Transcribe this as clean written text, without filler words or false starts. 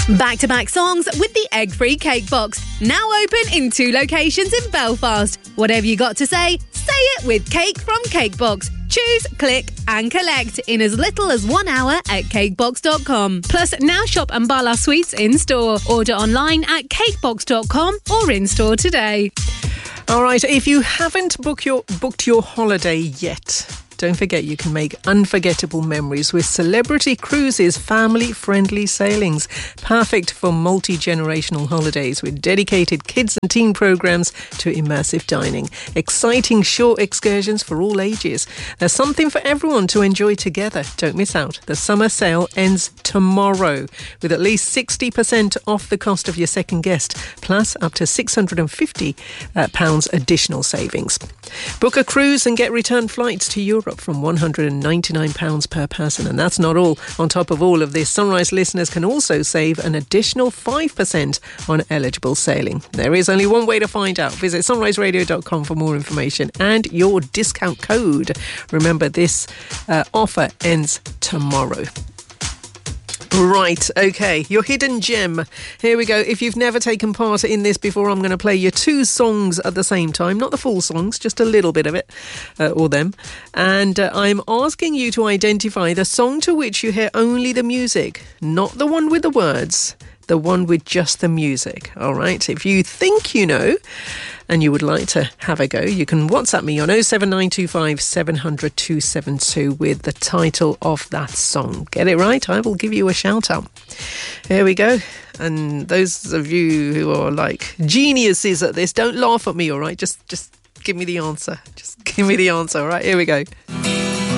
Back-to-back songs with the egg-free cake box. Now open in 2 locations in Belfast. Whatever you got to say it with Cake from Cakebox. Choose, click and collect in as little as 1 hour at cakebox.com. Plus, now shop Ambala Sweets in-store. Order online at cakebox.com or in-store today. All right, if you haven't booked your holiday yet, don't forget you can make unforgettable memories with Celebrity Cruises family-friendly sailings. Perfect for multi-generational holidays with dedicated kids and teen programs to immersive dining. Exciting short excursions for all ages. There's something for everyone to enjoy together. Don't miss out. The summer sale ends tomorrow with at least 60% off the cost of your second guest, plus up to £650 additional savings. Book a cruise and get return flights to Europe from £199 per person. And that's not all. On top of all of this, Sunrise listeners can also save an additional 5% on eligible sailing. There is only one way to find out. Visit sunriseradio.com for more information and your discount code. Remember, this offer ends tomorrow. Right, okay, your hidden gem. Here we go. If you've never taken part in this before, I'm going to play you 2 songs at the same time. Not the full songs, just a little bit of it, or them. And I'm asking you to identify the song to which you hear only the music, not the one with the words, the one with just the music. All right, if you think you know and you would like to have a go, you can WhatsApp me on 07925 700 272 with the title of that song. Get it right, I will give you a shout out. Here we go. And those of you who are like geniuses at this, don't laugh at me, all right? Just give me the answer. Just give me the answer, all right? Here we go.